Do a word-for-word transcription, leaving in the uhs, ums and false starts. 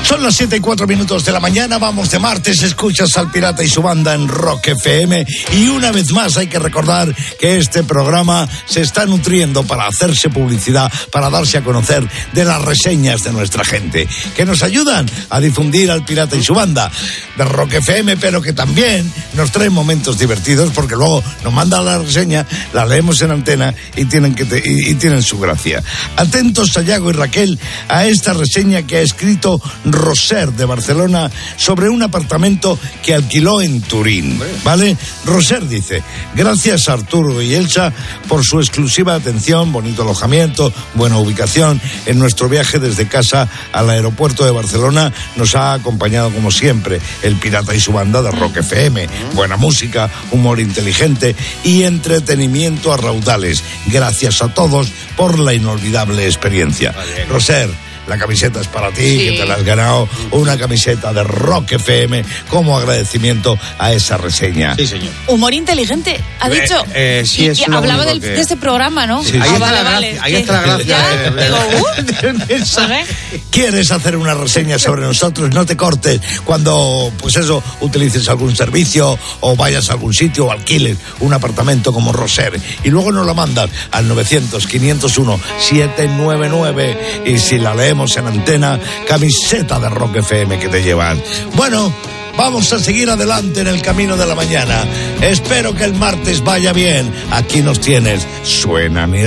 Son las siete y cuatro minutos de la mañana, vamos de martes, escuchas al Pirata y su banda en Rock F M y una vez más hay que recordar que este programa se está nutriendo para hacerse publicidad, para darse a conocer de las reseñas de nuestra gente, que nos ayudan a difundir al Pirata y su banda de Rock F M, pero que también nos traen momentos divertidos porque luego nos mandan la reseña, la leemos en antena y tienen, que te, y, y tienen su gracia. Atentos, Sayago y Raquel, a esta reseña que ha escrito Roser de Barcelona sobre un apartamento que alquiló en Turín, ¿vale? Roser dice: gracias a Arturo y Elsa por su exclusiva atención, bonito alojamiento, buena ubicación. En nuestro viaje desde casa al aeropuerto de Barcelona nos ha acompañado como siempre el Pirata y su banda de Rock F M. Buena música, humor inteligente y entretenimiento a raudales. Gracias a todos por la inolvidable experiencia. Roser, la camiseta es para ti, sí, que te la has ganado, una camiseta de Rock F M como agradecimiento a esa reseña. Sí, señor. Humor inteligente, ha dicho. Eh, eh, sí, y, es y hablaba del, que... de este programa, ¿no? Sí, ah, ahí, está vale, la vale, gracia, ahí está la gracia. Digo, uh, ¿Quieres hacer una reseña sobre nosotros? No te cortes cuando, pues eso, utilices algún servicio o vayas a algún sitio o alquiles un apartamento como Roser y luego nos la mandas al novecientos, quinientos uno, setecientos noventa y nueve y si la leemos en antena, camiseta de Rock F M que te llevan. Bueno, vamos a seguir adelante en el camino de la mañana. Espero que el martes vaya bien. Aquí nos tienes. Suena mi